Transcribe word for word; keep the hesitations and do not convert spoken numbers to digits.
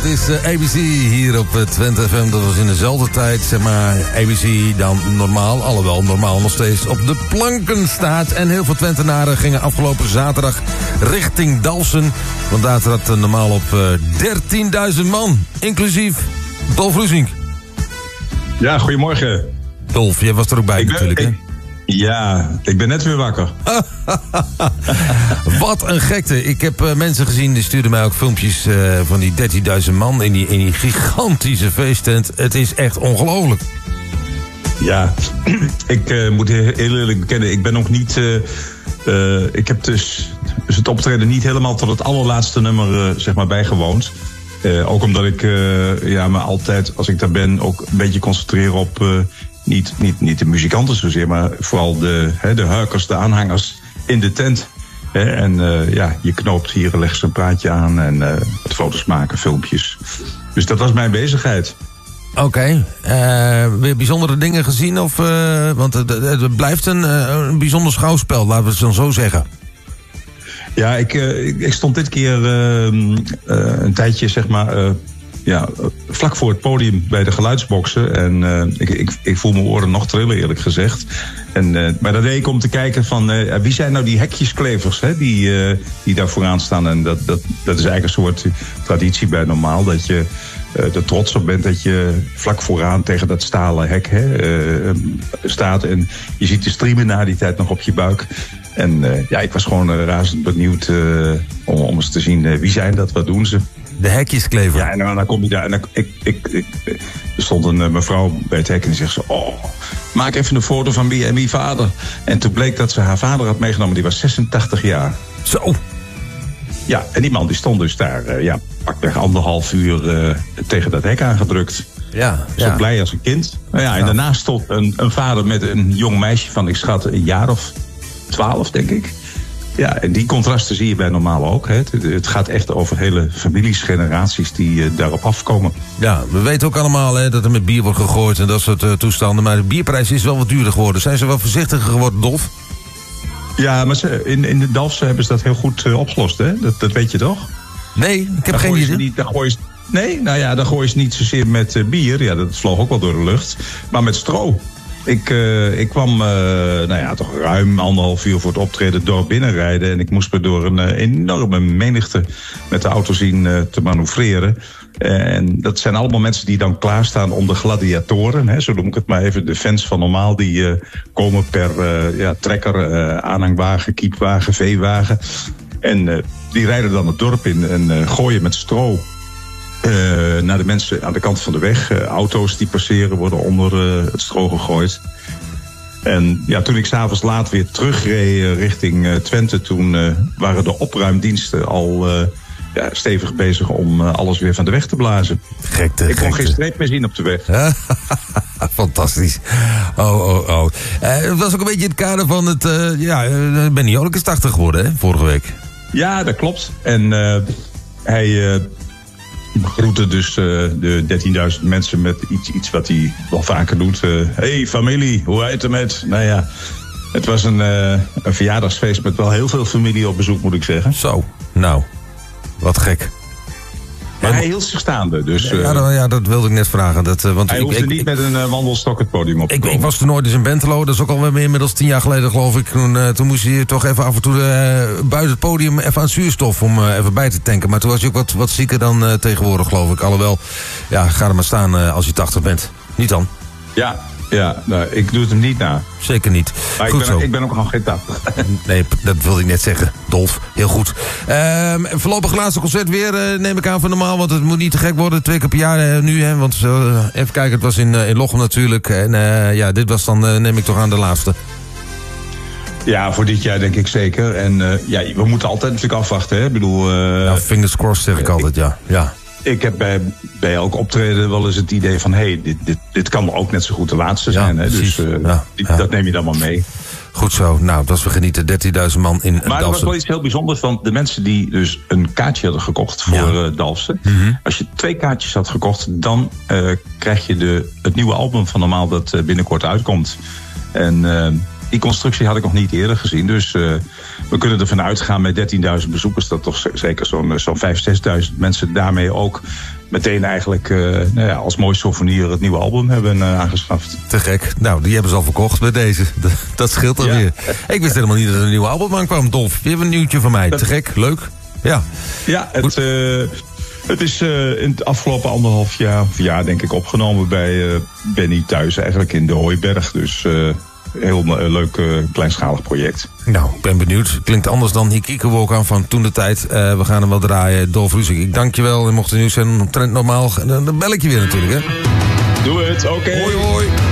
Het is uh, A B C hier op uh, Twente F M. Dat was in dezelfde tijd, zeg maar, A B C dan normaal. Alhoewel normaal nog steeds op de planken staat. En heel veel Twentenaren gingen afgelopen zaterdag richting Dalfsen. Want daar trad uh, normaal op uh, dertienduizend man. Inclusief Dolf Rusink. Ja, goedemorgen. Dolf, jij was er ook bij ik natuurlijk, ben, ik, hè? Ja, ik ben net weer wakker. Wat een gekte. Ik heb uh, mensen gezien, die stuurden mij ook filmpjes uh, van die dertienduizend man in die, in die gigantische feesttent. Het is echt ongelooflijk. Ja, ik uh, moet heel eerlijk bekennen, ik ben nog niet... Uh, uh, ik heb dus, dus het optreden niet helemaal tot het allerlaatste nummer uh, zeg maar bijgewoond. Uh, ook omdat ik uh, ja, me altijd, als ik daar ben, ook een beetje concentreer op... Uh, Niet, niet, niet de muzikanten zozeer, maar vooral de, hè, de huikers, de aanhangers in de tent. Hè, en uh, ja, je knoopt hier, legt ze een praatje aan en uh, wat foto's maken, filmpjes. Dus dat was mijn bezigheid. Oké. Okay. Uh, weer bijzondere dingen gezien? Of, uh, want het, het blijft een, uh, een bijzonder schouwspel, laten we het dan zo zeggen. Ja, ik, uh, ik, ik stond dit keer uh, uh, een tijdje, zeg maar... Uh, Ja, vlak voor het podium bij de geluidsboxen. En uh, ik, ik, ik voel mijn oren nog trillen, eerlijk gezegd. En, uh, maar dat deed ik om te kijken van... Uh, wie zijn nou die hekjesklevers hè, die, uh, die daar vooraan staan. En dat, dat, dat is eigenlijk een soort traditie bij normaal. Dat je uh, er trots op bent dat je vlak vooraan tegen dat stalen hek hè, uh, staat. En je ziet de streamen na die tijd nog op je buik. En uh, ja, ik was gewoon uh, razend benieuwd uh, om, om eens te zien uh, wie zijn dat, wat doen ze. De hekjesklever. Ja, en dan, dan kom je daar. En dan, ik, ik, ik, er stond een uh, mevrouw bij het hek en die zegt zo... Oh, maak even een foto van wie en wie vader. En toen bleek dat ze haar vader had meegenomen. Die was zesentachtig jaar. Zo. Ja, en die man die stond dus daar... Uh, ja, pakweg anderhalf uur uh, tegen dat hek aangedrukt. Ja, zo ja. blij als een kind. Nou ja, en daarnaast stond een, een vader met een jong meisje van... ik schat een jaar of twaalf, denk ik. Ja, en die contrasten zie je bij normaal ook. Hè. Het, het gaat echt over hele families, generaties die uh, daarop afkomen. Ja, we weten ook allemaal hè, dat er met bier wordt gegooid en dat soort uh, toestanden. Maar de bierprijs is wel wat duurder geworden. Zijn ze wel voorzichtiger geworden, Dolf? Ja, maar ze, in, in de Dalfsen hebben ze dat heel goed uh, opgelost, hè? Dat, dat weet je toch? Nee, ik heb daar geen idee. Niet, daar gooien ze, nee, nou ja, daar gooien ze niet zozeer met uh, bier. Ja, dat vloog ook wel door de lucht. Maar met stro. Ik, uh, ik kwam uh, nou ja, toch ruim anderhalf uur voor het optreden het dorp binnenrijden. En ik moest me door een uh, enorme menigte met de auto zien uh, te manoeuvreren. En dat zijn allemaal mensen die dan klaarstaan om de gladiatoren. Hè, zo noem ik het maar even. De fans van normaal die uh, komen per uh, ja, trekker, uh, aanhangwagen, kiepwagen, veewagen. En uh, die rijden dan het dorp in en uh, gooien met stro. Uh, naar de mensen aan de kant van de weg. Uh, auto's die passeren worden onder uh, het stro gegooid. En ja, toen ik s'avonds laat weer terugreed uh, richting uh, Twente... toen uh, waren de opruimdiensten al uh, ja, stevig bezig om uh, alles weer van de weg te blazen. Gekte, ik kon gekte. geen streep meer zien op de weg. Fantastisch. Oh, oh, oh. Uh, het was ook een beetje het kader van het... Uh, ja, uh, Benny Jolk is tachtig geworden, hè, vorige week. Ja, dat klopt. En uh, hij... Uh, groette dus uh, de dertienduizend mensen met iets, iets wat hij wel vaker doet. Uh, hey familie, hoe heet het met? Nou ja, het was een, uh, een verjaardagsfeest met wel heel veel familie op bezoek, moet ik zeggen. Zo, nou, wat gek. Maar hij hield zich staande, dus... Uh, ja, dat, ja, dat wilde ik net vragen. Dat, uh, want hij ik, hoefde ik, niet ik, met een uh, wandelstok het podium op te ik, komen. ik was toen ooit eens in Bentelo, dat is ook alweer inmiddels tien jaar geleden, geloof ik. Toen, uh, toen moest je toch even af en toe uh, buiten het podium even aan zuurstof om uh, even bij te tanken. Maar toen was je ook wat, wat zieker dan uh, tegenwoordig, geloof ik. Alhoewel, ja, ga er maar staan uh, als je tachtig bent. Niet dan? Ja, ja, nou, ik doe het hem niet na. Zeker niet. Maar goed ik, ben, zo. ik ben ook nog geen tachtig. Nee, dat wilde ik net zeggen. Dolf, heel goed. Uh, voorlopig laatste concert weer, uh, neem ik aan van normaal. Want het moet niet te gek worden, twee keer per jaar uh, nu. Hè, want uh, even kijken, het was in, uh, in Lochem natuurlijk. En uh, ja, dit was dan, uh, neem ik toch aan, de laatste. Ja, voor dit jaar denk ik zeker. En uh, ja, we moeten altijd natuurlijk afwachten. Hè? Ik bedoel... Uh, nou, fingers crossed zeg ik uh, altijd, ja. ja. Ik heb bij, bij elk optreden wel eens het idee van... hé, hey, dit, dit, dit kan ook net zo goed de laatste zijn. Ja, hè? Dus uh, ja, die, ja. dat neem je dan maar mee. Goed zo. Nou, dat is we genieten. dertienduizend man in Dalfsen. Maar er was wel iets heel bijzonders. Want de mensen die dus een kaartje hadden gekocht voor ja. uh, Dalfsen... Mm-hmm. Als je twee kaartjes had gekocht... dan uh, krijg je de, het nieuwe album van Normaal dat uh, binnenkort uitkomt. En... Uh, die constructie had ik nog niet eerder gezien. Dus uh, we kunnen ervan uitgaan met dertienduizend bezoekers... dat toch zeker zo'n, zo'n vijfduizend, zesduizend mensen daarmee ook meteen eigenlijk uh, nou ja, als mooi souvenir het nieuwe album hebben uh, aangeschaft. Te gek. Nou, die hebben ze al verkocht bij deze. Dat, dat scheelt dan ja. weer. Ik wist helemaal niet dat er een nieuwe album aankwam, Dolf. Je hebt een nieuwtje van mij. Dat... Te gek, leuk. Ja, ja het, uh, het is uh, in het afgelopen anderhalf jaar, of jaar denk ik, opgenomen bij uh, Benny thuis. Eigenlijk in de Hooiberg. Dus... Uh, heel uh, leuk uh, kleinschalig project. Nou, ik ben benieuwd. Klinkt anders dan Hikikewok aan van toen de tijd. Uh, we gaan hem wel draaien. Dolf Ruzink, ik dank je wel. En mocht er nieuws zijn, trend normaal, dan bel ik je weer natuurlijk, hè? Doe het, oké. Okay. Hoi, hoi.